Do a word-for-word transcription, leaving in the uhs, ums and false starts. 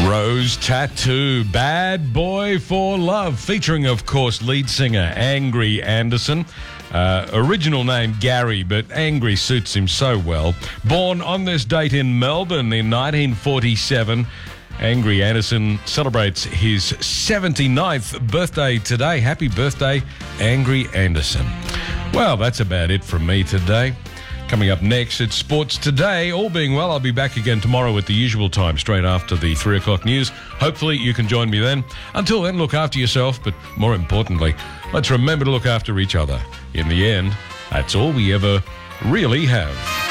Rose Tattoo, Bad Boy for Love, featuring, of course, lead singer Angry Anderson. Uh, original name Gary, but Angry suits him so well. Born on this date in Melbourne in nineteen forty-seven, Angry Anderson celebrates his seventy-ninth birthday today. Happy birthday, Angry Anderson. Well, that's about it from me today. Coming up next, it's Sports Today. All being well, I'll be back again tomorrow at the usual time, straight after the three o'clock news. Hopefully you can join me then. Until then, look after yourself, but more importantly, let's remember to look after each other. In the end, that's all we ever really have.